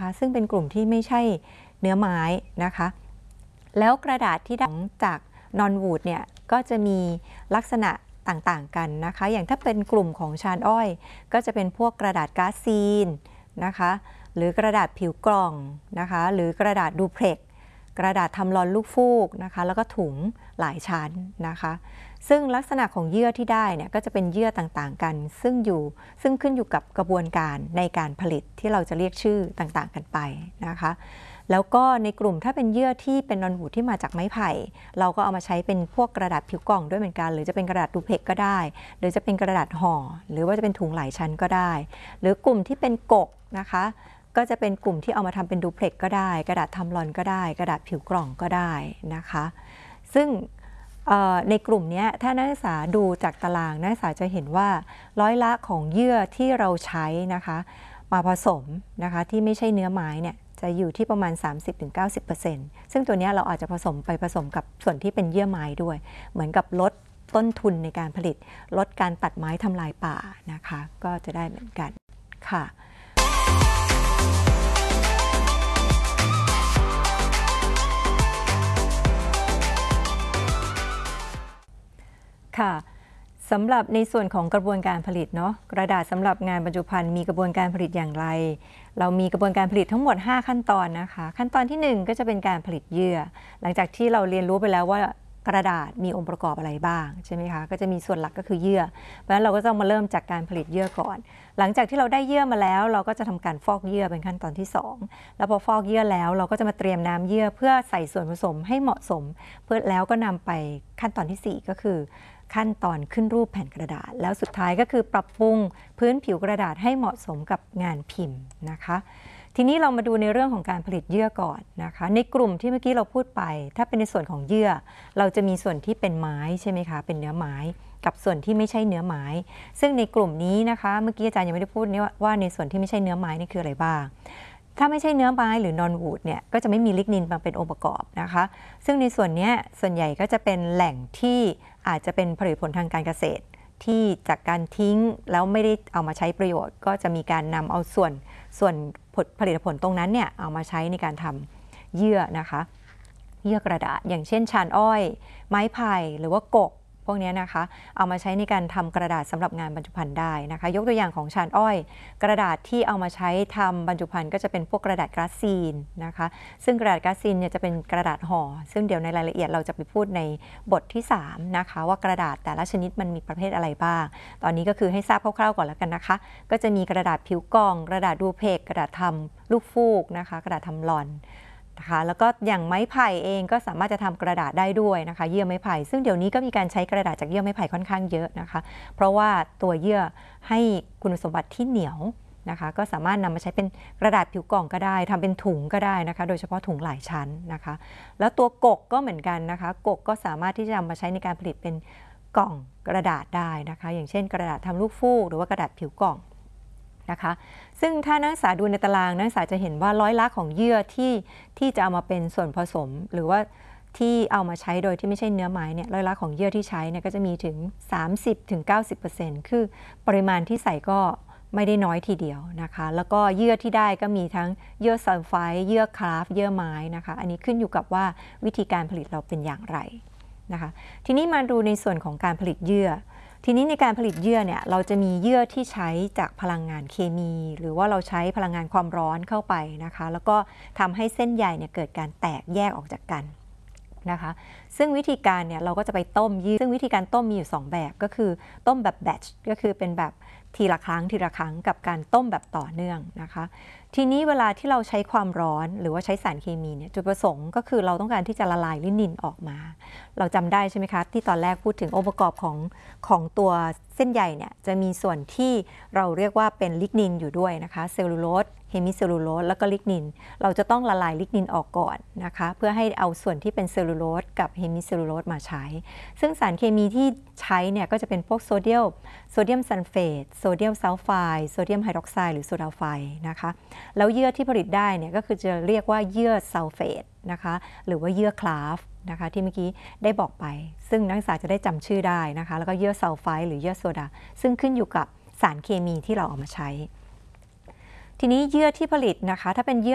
นะคะซึ่งเป็นกลุ่มที่ไม่ใช่เนื้อไม้นะคะแล้วกระดาษที่ได้จากนอนวูดเนี่ยก็จะมีลักษณะต่างๆกันนะคะอย่างถ้าเป็นกลุ่มของชานอ้อยก็จะเป็นพวกกระดาษก๊าซซีนนะคะหรือกระดาษผิวกล่องนะคะหรือกระดาษดูเพล็กกระดาษทำลอนลูกฟูกนะคะแล้วก็ถุงหลายชั้นนะคะซึ่งลักษณะของเยื่อที่ได้เนี่ยก็จะเป็นเยื่อต่างๆกันซึ่งขึ้นอยู่กับกระบวนการในการผลิตที่เราจะเรียกชื่อต่างๆกันไปนะคะแล้วก็ในกลุ่มถ้าเป็นเยื่อที่เป็นนอนวูดที่มาจากไม้ไผ่เราก็เอามาใช้เป็นพวกกระดาษผิวกล่องด้วยเหมือนกันหรือจะเป็นกระดาษดูเพล็กก็ได้หรือจะเป็นกระดาษห่อหรือว่าจะเป็นถุงหลายชั้นก็ได้หรือกลุ่มที่เป็นกกนะคะก็จะเป็นกลุ่มที่เอามาทำเป็นดูเพล็กก็ได้กระดาษทำลอนก็ได้กระดาษผิวกล่องก็ได้นะคะซึ่งในกลุ่มนี้ถ้านักศึกษาดูจากตารางนักศึกษาจะเห็นว่าร้อยละของเยื่อที่เราใช้นะคะมาผสมนะคะที่ไม่ใช่เนื้อไม้เนี่ยจะอยู่ที่ประมาณ 30-90% ซึ่งตัวนี้เราอาจจะผสมกับส่วนที่เป็นเยื่อไม้ด้วยเหมือนกับลดต้นทุนในการผลิตลดการตัดไม้ทำลายป่านะคะก็จะได้เหมือนกันค่ะค่ะสำหรับในส่วนของกระบวนการผลิตเนาะกระดาษสำหรับงานบรรจุภัณฑ์มีกระบวนการผลิตอย่างไรเรามีกระบวนการผลิตทั้งหมด5ขั้นตอนนะคะขั้นตอนที่1ก็จะเป็นการผลิตเยื่อหลังจากที่เราเรียนรู้ไปแล้วว่ากระดาษมีองค์ประกอบอะไรบ้างใช่ไหมคะก็จะมีส่วนหลักก็คือเยื่อเพราะฉะนั้นเราก็ต้องมาเริ่มจากการผลิตเยื่อก่อนหลังจากที่เราได้เยื่อมาแล้วเราก็จะทำการฟอกเยื่อเป็นขั้นตอนที่2แล้วพอฟอกเยื่อแล้วเราก็จะมาเตรียมน้ำเยื่อเพื่อใส่ส่วนผสมให้เหมาะสมเพื่อแล้วก็นำไปขั้นตอนที่4ก็คือขั้นตอนขึ้นรูปแผ่นกระดาษแล้วสุดท้ายก็คือปรับปรุงพื้นผิวกระดาษให้เหมาะสมกับงานพิมพ์นะคะทีนี้เรามาดูในเรื่องของการผลิตเยื่อก่อนนะคะในกลุ่มที่เมื่อกี้เราพูดไปถ้าเป็นในส่วนของเยื่อเราจะมีส่วนที่เป็นไม้ใช่ไหมคะเป็นเนื้อไม้กับส่วนที่ไม่ใช่เนื้อไม้ซึ่งในกลุ่มนี้นะคะเมื่อกี้อาจารย์ยังไม่ได้พูดว่าในส่วนที่ไม่ใช่เนื้อไม้นี่คืออะไรบ้างถ้าไม่ใช่เนื้อไม้หรือนอนวูดเนี่ยก็จะไม่มีลิกนินมาเป็นองค์ประกอบนะคะซึ่งในส่วนนี้ส่วนใหญ่ก็จะเป็นแหล่งที่อาจจะเป็นผลิตผลทางการเกษตรที่จากการทิ้งแล้วไม่ได้เอามาใช้ประโยชน์ก็จะมีการนำเอาส่วนผลิตผลตรงนั้นเนี่ยเอามาใช้ในการทำเยื่อนะคะเยื่อกระดาษอย่างเช่นชานอ้อยไม้ไผ่หรือว่ากกพวกนี้นะคะเอามาใช้ในการทำกระดาษสำหรับงานบรรจุภัณฑ์ได้นะคะยกตัวอย่างของชานอ้อยกระดาษที่เอามาใช้ทำบรรจุภัณฑ์ก็จะเป็นพวกกระดาษก๊าซซีนนะคะซึ่งกระดาษก๊าซซีนเนี่ยจะเป็นกระดาษห่อซึ่งเดี๋ยวในรายละเอียดเราจะไปพูดในบทที่3นะคะว่ากระดาษแต่ละชนิดมันมีประเภทอะไรบ้างตอนนี้ก็คือให้ทราบคร่าวๆก่อนแล้วกันนะคะก็จะมีกระดาษผิวกล่องกระดาษดูเพกกระดาษทำลูกฟูกนะคะกระดาษทำลอนนะคะแล้วก็อย่างไม้ไผ่เองก็สามารถจะทำกระดาษได้ด้วยนะคะเยื่อไม้ไผ่ซึ่งเดี๋ยวนี้ก็มีการใช้กระดาษจากเยื่อไม้ไผ่ค่อนข้างเยอะนะคะเพราะว่าตัวเยื่อให้คุณสมบัติที่เหนียวนะคะก็สามารถนำมาใช้เป็นกระดาษผิวกล่องก็ได้ทำเป็นถุงก็ได้นะคะโดยเฉพาะถุงหลายชั้นนะคะแล้วตัวกกก็เหมือนกันนะคะกกก็สามารถที่จะนำมาใช้ในการผลิตเป็นกล่องกระดาษได้นะคะอย่างเช่นกระดาษทำลูกฟูกหรือว่ากระดาษผิวกล่องนะคะซึ่งถ้านักศึกษาดูในตารางนักศึกษาจะเห็นว่าร้อยละของเยื่อที่จะเอามาเป็นส่วนผสมหรือว่าที่เอามาใช้โดยที่ไม่ใช่เนื้อไม้เนี่ยร้อยละของเยื่อที่ใช้เนี่ยก็จะมีถึง 30-90% คือปริมาณที่ใส่ก็ไม่ได้น้อยทีเดียวนะคะแล้วก็เยื่อที่ได้ก็มีทั้งเยื่อซัลไฟด์เยื่อคราฟต์เยื่อไม้นะคะอันนี้ขึ้นอยู่กับว่าวิธีการผลิตเราเป็นอย่างไรนะคะทีนี้มาดูในส่วนของการผลิตเยื่อทีนี้ในการผลิตเยื่อเนี่ยเราจะมีเยื่อที่ใช้จากพลังงานเคมีหรือว่าเราใช้พลังงานความร้อนเข้าไปนะคะแล้วก็ทำให้เส้นใยเนี่ยเกิดการแตกแยกออกจากกันนะคะซึ่งวิธีการเนี่ยเราก็จะไปต้มเยื่อซึ่งวิธีการต้มมีอยู่2แบบก็คือต้มแบบแบทช์ก็คือเป็นแบบทีละครั้งกับการต้มแบบต่อเนื่องนะคะทีนี้เวลาที่เราใช้ความร้อนหรือว่าใช้สารเคมีเนี่ยจุดประสงค์ก็คือเราต้องการที่จะละลายลินินออกมาเราจำได้ใช่ไหมคะที่ตอนแรกพูดถึงองค์ประกอบของตัวเส้นใยเนี่ยจะมีส่วนที่เราเรียกว่าเป็นลิกนินอยู่ด้วยนะคะเซลลูโลสเฮมิเซลลูโลสแล้วก็ลิกนินเราจะต้องละลายลิกนินออกก่อนนะคะเพื่อให้เอาส่วนที่เป็นเซลลูโลสกับเฮมิเซลลูโลสมาใช้ซึ่งสารเคมีที่ใช้เนี่ยก็จะเป็นพวกโซเดียมซัลเฟตโซเดียมซัลไฟด์โซเดียมไฮดรอกไซด์หรือโซดาไฟด์นะคะแล้วเยื่อที่ผลิตได้เนี่ยก็คือจะเรียกว่าเยื่อซัลเฟตนะคะหรือว่าเยื่อคลาฟนะคะที่เมื่อกี้ได้บอกไปซึ่งนักศึกษาจะได้จำชื่อได้นะคะแล้วก็เยื่อซัลไฟด์หรือเยื่อโซดาซึ่งขึ้นอยู่กับสารเคมีที่เราเอามาใช้ทีนี้เยื่อที่ผลิตนะคะถ้าเป็นเยื่อ